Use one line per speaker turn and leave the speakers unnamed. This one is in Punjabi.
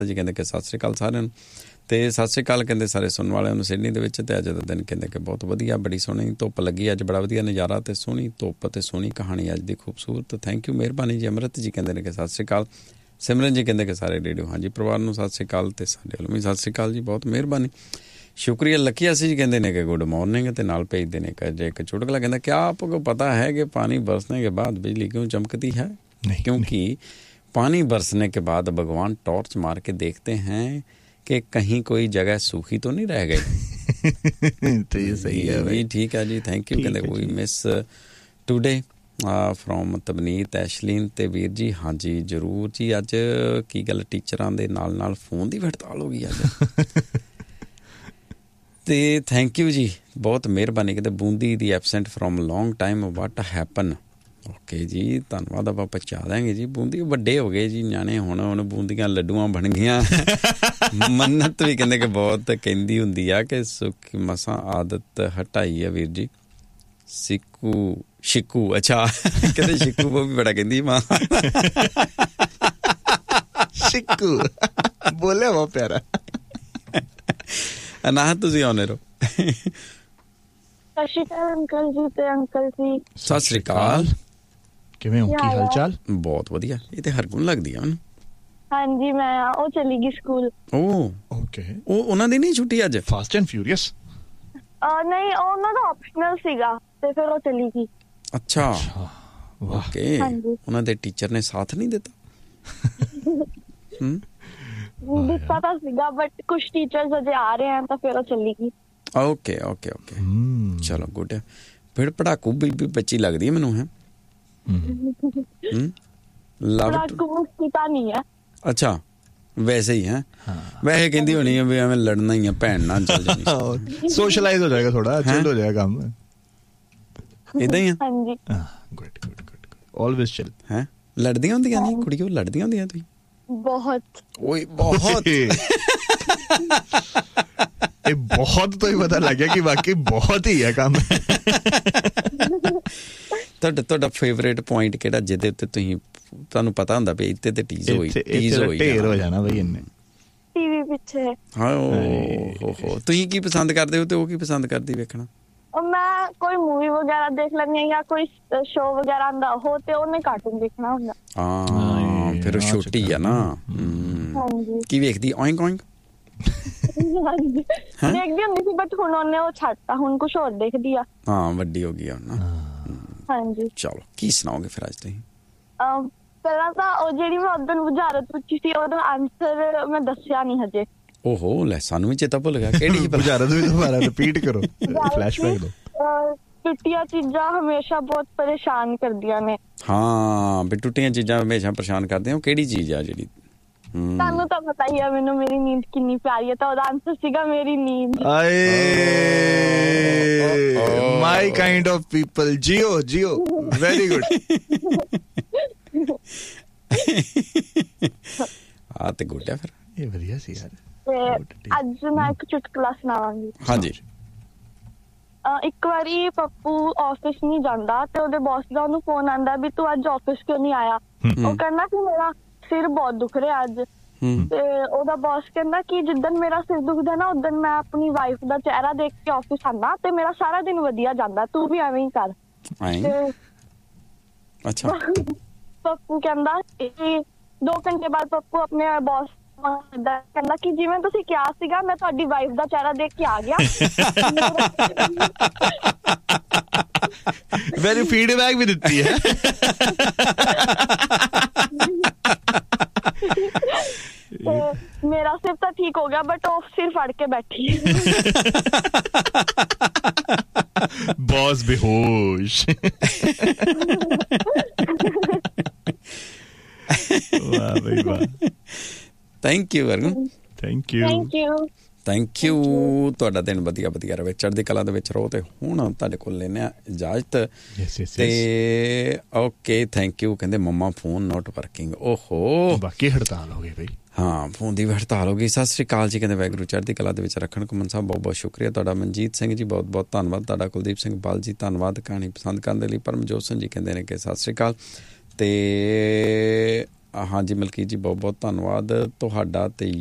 ਜੀ ਕਹਿੰਦੇ ਕਿ ਸਤਿ ਸ਼੍ਰੀ ਅਕਾਲ ਸਾਰਿਆਂ ਨੂੰ ਤੇ ਸਤਿ ਸ਼੍ਰੀ ਅਕਾਲ ਕਹਿੰਦੇ ਸਾਰੇ ਸੁਣਨ ਵਾਲਿਆਂ ਨੂੰ ਸਿਡਨੀ ਦੇ ਵਿੱਚ। ਤੇ ਅੱਜ ਦਾ ਦਿਨ ਕਹਿੰਦੇ ਕਿ ਬਹੁਤ ਵਧੀਆ, ਬੜੀ ਸੋਹਣੀ ਧੁੱਪ ਲੱਗੀ ਅੱਜ, ਬੜਾ ਵਧੀਆ ਨਜ਼ਾਰਾ ਤੇ ਸੋਹਣੀ ਧੁੱਪ ਤੇ ਸੋਹਣੀ ਕਹਾਣੀ ਅੱਜ ਦੀ ਖੂਬਸੂਰਤ। ਥੈਂਕ ਯੂ, ਮਿਹਰਬਾਨੀ ਜੀ। ਅੰਮ੍ਰਿਤ ਜੀ ਕਹਿੰਦੇ ਨੇ ਕਿ ਸਤਿ ਸ਼੍ਰੀ ਅਕਾਲ। ਸਿਮਰਨ ਜੀ ਕਹਿੰਦੇ ਕਿ ਸਾਰੇ ਰੇਡੀਓ ਹਾਂਜੀ ਪਰਿਵਾਰ ਨੂੰ ਸਤਿ ਸ਼੍ਰੀ ਅਕਾਲ ਤੇ ਸਾਡੇ ਵੱਲੋਂ ਵੀ ਸਤਿ ਸ਼੍ਰੀ ਅਕਾਲ ਜੀ, ਬਹੁਤ ਮਿਹਰਬਾਨੀ, ਸ਼ੁਕਰੀਆ। ਲੱਕੀ ਅਸੀਂ ਜੀ ਕਹਿੰਦੇ ਨੇ ਕਿ ਗੁੱਡ ਮॉर्निंग ਤੇ ਨਾਲ ਭੇਜਦੇ ਨੇ ਕਿ ਇੱਕ ਚੁਟਕਲਾ ਕਹਿੰਦਾ क्या आपको पता है कि पानी बरसने के बाद बिजली क्यों चमकती है? क्योंकि पानी बरसने के बाद भगवान टॉर्च मार के देखते हैं कि कहीं कोई जगह सूखी तो नहीं रह गई।
तो ये सही है भाई,
ठीक है जी, थैंक यू। कहते कोई मिस टूडे ਫਰੋਮ ਤਵਨੀਤ ਐਸ਼ਲੀਨ ਤੇ ਵੀਰ ਜੀ। ਹਾਂਜੀ ਜ਼ਰੂਰ ਜੀ। ਅੱਜ ਕੀ ਗੱਲ ਟੀਚਰਾਂ ਦੇ ਨਾਲ ਫੋਨ ਦੀ ਹੜਤਾਲ ਹੋ ਗਈ ਅੱਜ ਤੇ ਥੈਂਕ ਯੂ ਜੀ, ਬਹੁਤ ਮਿਹਰਬਾਨੀ। ਕਹਿੰਦੇ ਬੂੰਦੀ ਦੀ absent from long time what happen. Okay ਜੀ, ਧੰਨਵਾਦ, ਆਪਾਂ ਪਹੁੰਚਾ ਦਾਂਗੇ ਜੀ। ਬੂੰਦੀ ਵੱਡੇ ਹੋ ਗਏ ਜੀ ਨਿਆਣੇ, ਹੁਣ ਬੂੰਦੀਆਂ ਲੱਡੂਆਂ ਬਣ ਗਈਆਂ। ਮੰਨਤ ਵੀ ਕਹਿੰਦੇ ਕਿ ਬਹੁਤ ਕਹਿੰਦੀ ਹੁੰਦੀ ਆ ਕਿ ਸੁੱਖ ਮਸਾਂ ਆਦਤ ਹਟਾਈ ਆ ਵੀਰ ਜੀ। शिकू अच्छा कहते शिकू वो भी बड़ा कहती मां
शिकू बोले वो प्यारा
ना तुसी आने रो।
सत श्री अकाल अंकल जी ते अंकल जी।
सत श्री अकाल,
किवें हो, की हाल चाल?
बहुत वधिया। ये ते हरगुन लगदी है
हां जी, मैं ओ चली गई स्कूल।
ओ
ओके,
ओ उन्हां दी नहीं छुट्टी अज?
फास्ट एंड फ्यूरियस
नहीं, ਉਹਨਾਂ ਦਾ ਆਪਸ਼ਨਲ ਸੀਗਾ ਤੇ ਫਿਰ ਉਹ ਚਲੀ ਗਈ।
ਅੱਛਾ ਓਕੇ, ਉਹਨਾਂ ਦੇ ਟੀਚਰ ਨੇ ਸਾਥ ਨਹੀਂ ਦਿੱਤਾ?
ਦਿੱਤਾ ਤਾਂ ਸੀਗਾ ਬਟ ਕੁਝ ਟੀਚਰਸ ਅਜੇ ਆ ਰਹੇ ਹਨ ਤਾਂ ਫਿਰ ਉਹ ਚਲੀ ਗਈ।
ਓਕੇ ਓਕੇ ਓਕੇ, ਚਲੋ ਗੁੱਡ। ਫਿਰ ਪੜਾਕੂ ਵੀ ਬੱਚੀ ਲੱਗਦੀ ਹੈ ਮੈਨੂੰ। ਹੈ
ਪੜਾਕੂ ਕੀਤਾ ਨਹੀਂ ਹੈ।
ਅੱਛਾ, ਵੈਸੇ ਹੀ ਹੈ। ਵੈਸੇ ਕਹਿੰਦੀ ਹੋਣੀ ਹੈ ਵੀ ਐਵੇਂ ਲੜਨਾ ਹੀ ਆ, ਭੈਣ ਨਾਲ ਚੱਲ ਜਾਣੀ।
ਸੋਸ਼ਲਾਈਜ਼ ਹੋ ਜਾਏਗਾ, ਥੋੜਾ ਚਿਲ ਹੋ ਜਾਏਗਾ ਕੰਮ।
ਇਦਾਂ ਹੀ ਆ।
ਹਾਂਜੀ,
good good good, always chill.
ਹੈ ਲੜਦੀਆਂ ਹੁੰਦੀਆਂ ਨਹੀਂ ਕੁੜੀਆਂ? ਲੜਦੀਆਂ ਹੁੰਦੀਆਂ ਤੁਸੀਂ?
ਬਹੁਤ।
ਓਏ ਬਹੁਤ।
ਇਹ ਬਹੁਤ ਤੋਂ ਹੀ ਪਤਾ ਲੱਗ ਗਿਆ ਕਿ ਵਾਕਈ ਬਹੁਤ ਹੀ ਹੈ ਕੰਮ।
ਤੁਹਾਡਾ ਫੇਵਰੇਟ ਪੁਆਇੰਟ ਕਿਹੜਾ ਜਿਹਦੇ ਉੱਤੇ ਤੁਸੀਂ ਤੁਹਾਨੂੰ ਪਤਾ ਹੁੰਦਾ ਵੀ ਇੱਥੇ ਤੇ ਟੀਜ਼ ਹੋਈ
ਢੇਰ ਹੋ ਜਾਣਾ ਬਈ ਇੰਨੇ
ਟੀਵੀ ਪਿੱਛੇ?
ਹਾਂ ਹੋ ਤੁਸੀਂ ਕੀ ਪਸੰਦ ਕਰਦੇ ਹੋ ਤੇ ਉਹ ਕੀ ਪਸੰਦ ਕਰਦੀ ਵੇਖਣਾ?
ਮੈਂ ਕੋਈ ਮੂਵੀ ਵਗੈਰਾ ਦੇਖ ਲੈਂਦੀ ਜਾਂ ਕੋਈ ਸ਼ੋ ਵਗੈਰਾ ਆਉਂਦਾ ਹੋ ਤੇ ਉਹਨੇ ਕਾਰਟੂਨ ਦੇਖਣਾ ਹੁੰਦਾ।
ਹਾਂ ਫਿਰ ਉਹ ਛੋਟੀ ਆ ਨਾ।
ਹਾਂਜੀ, ਕੀ
ਵੇਖਦੀ? ਓਇੰਕ ਓਇੰਕ
ਦੇਖਦੀ ਹੁੰਦੀ ਸੀ ਬਟ ਹੁਣ ਉਹਨੇ ਉਹ ਛੱਡਤਾ, ਹੁਣ ਕੁਛ ਹੋਰ ਦੇਖਦੀ ਆ।
ਹਾਂ ਵੱਡੀ ਹੋ ਗਈ ਆ ਨਾ।
ਹਾਂਜੀ
ਚਲੋ, ਕੀ ਸੁਣਾਓਗੇ ਫਿਰ ਅੱਜ ਤੁਸੀਂ?
ਪਹਿਲਾਂ ਤਾਂ ਉਹ ਜਿਹੜੀ ਮੈਂ ਉਦੋਂ ਬੁਝਾਰਤ ਪੁੱਛੀ ਸੀ ਉਹਦਾ ਆਨਸਰ ਮੈਂ ਦੱਸਿਆ ਨਹੀਂ ਹਜੇ।
ਓਹੋ ਲੈ, ਸਾਨੂੰ ਵੀ ਚੇਤਾ ਭੁੱਲ ਗਿਆ। ਕਿਹੜੀ
ਬੁਝਾਰਤ ਵੀ ਦੁਬਾਰਾ ਰਿਪੀਟ ਕਰੋ, ਫਲੈਸ਼ਬੈਕ ਦਿਓ।
ਟੁੱਟੀਆਂ ਚੀਜ਼ਾਂ ਹਮੇਸ਼ਾ ਬਹੁਤ ਪਰੇਸ਼ਾਨ ਕਰਦੀਆਂ ਨੇ।
ਹਾਂ ਵੀ ਟੁੱਟੀਆਂ ਚੀਜ਼ਾਂ ਹਮੇਸ਼ਾ ਪਰੇਸ਼ਾਨ ਕਰਦੀਆਂ। ਉਹ ਕਿਹੜੀ ਚੀਜ਼ ਆ ਜਿਹੜੀ?
ਤੁਹਾਨੂੰ ਤਾਂ ਪਤਾ ਹੀ ਆ ਮੈਨੂੰ ਮੇਰੀ ਨੀਂਦ ਕਿੰਨੀ ਪਿਆਰੀ ਹੈ, ਤਾਂ ਉਹਦਾ ਆਨਸਰ ਸੀਗਾ ਮੇਰੀ ਨੀਂਦ।
ਮਾਈ kind of people. JIO JIO, very good.
ਆ ਤੇ ਗੁੱਡ ਆ ਫਿਰ,
ਇਹ ਵਧੀਆ ਸੀ ਯਾਰ।
ਤੇ ਅੱਜ ਮੈਂ ਇੱਕ ਚੁਟਕਲਾ ਸੁਣਾਵਾਂਗੀ।
ਹਾਂਜੀ।
ਇੱਕ ਵਾਰੀ ਪੱਪੂ ਆਫਿਸ ਨਹੀਂ ਜਾਂਦਾ ਤੇ ਉਹਦੇ ਬੌਸ ਦਾ ਉਹਨੂੰ ਫੋਨ ਆਉਂਦਾ ਵੀ ਤੂੰ ਅੱਜ ਆਫਿਸ ਕਿਉਂ ਨਹੀਂ ਆਇਆ? ਉਹ ਕਹਿੰਦਾ ਕਿ ਮੇਰਾ ਸਿਰ ਬਹੁਤ ਦੁਖ ਰਿਹਾ ਅੱਜ। ਤੇ ਉਹਦਾ ਬੌਸ ਕਹਿੰਦਾ ਕਿ ਜਿੱਦਣ ਮੇਰਾ ਸਿਰ ਦੁਖਦਾ ਨਾ ਉਦਣ ਮੈਂ ਆਪਣੀ ਵਾਈਫ ਦਾ ਚਿਹਰਾ ਦੇਖ ਕੇ ਆਫਿਸ ਆਉਂਦਾ ਤੇ ਮੇਰਾ ਸਾਰਾ ਦਿਨ ਵਧੀਆ ਜਾਂਦਾ, ਤੂੰ ਵੀ ਐਵੇਂ ਹੀ ਕਰ।
ਅੱਛਾ।
ਪੱਪੂ ਕਹਿੰਦਾ 2 ਘੰਟੇ ਬਾਅਦ ਪੱਪੂ ਆਪਣੇ ਬੌਸ ਕਹਿੰਦਾ ਕਿ ਜਿਵੇਂ ਤੁਸੀਂ ਕਿਹਾ ਸੀਗਾ ਮੈਂ ਤੁਹਾਡੀ ਵਾਈਫ ਦਾ ਚਿਹਰਾ ਦੇਖ ਕੇ ਆ ਗਿਆ।
ਵੈਰੀ ਫੀਡਬੈਕ ਵੀ ਦਿੱਤੀ ਹੈ।
ਮੇਰਾ ਸਿਰ ਤਾਂ ਠੀਕ ਹੋ ਗਿਆ ਬਟ ਉਹ ਸਿਰ ਫੜ ਕੇ ਬੈਠੀ।
ਬੌਸ ਬੇਹੋਸ਼। ਵਾਹ ਬਈ ਵਾਹ। Thank you ਵਰਗਨ, thank you
thank you. ਤੁਹਾਡਾ ਦਿਨ ਵਧੀਆ ਵਧੀਆ ਰਹੇ, ਚੜ੍ਹਦੀ ਕਲਾ ਦੇ ਵਿੱਚ ਰਹੋ। ਤੇ ਹੁਣ ਤੁਹਾਡੇ ਕੋਲ ਲੈਂਦੇ ਆ ਇਜਾਜ਼ਤ। ਤੇ ਓਕੇ ਥੈਂਕ ਯੂ। ਕਹਿੰਦੇ ਮੰਮਾ ਫੋਨ ਨੋਟ ਵਰਕਿੰਗ। ਓਹੋ
ਬਾਕੀ ਹੜਤਾਲ ਹੋ ਗਈ ਬਈ।
ਹਾਂ ਫੋਨ ਦੀ ਵੀ ਹੜਤਾਲ ਹੋ ਗਈ। ਸਤਿ ਸ਼੍ਰੀ ਅਕਾਲ ਜੀ। ਕਹਿੰਦੇ ਵਾਹਿਗੁਰੂ ਚੜ੍ਹਦੀ ਕਲਾ ਦੇ ਵਿੱਚ ਰੱਖਣ। ਘੁੰਮਣ ਸਾਹਿਬ ਬਹੁਤ ਬਹੁਤ ਸ਼ੁਕਰੀਆ ਤੁਹਾਡਾ। ਮਨਜੀਤ ਸਿੰਘ ਜੀ ਬਹੁਤ ਬਹੁਤ ਧੰਨਵਾਦ ਤੁਹਾਡਾ। ਕੁਲਦੀਪ ਸਿੰਘ ਬਾਲ ਜੀ ਧੰਨਵਾਦ ਕਹਾਣੀ ਪਸੰਦ ਕਰਨ ਦੇ ਲਈ। ਪਰਮਜੋਤ ਸਿੰਘ ਜੀ ਕਹਿੰਦੇ ਨੇ ਕਿ ਸਤਿ ਸ਼੍ਰੀ ਅਕਾਲ। ਤੇ ਹਾਂਜੀ ਮਲਕੀਤ ਜੀ, ਬਹੁਤ ਬਹੁਤ ਧੰਨਵਾਦ ਤੁਹਾਡਾ ਤੇ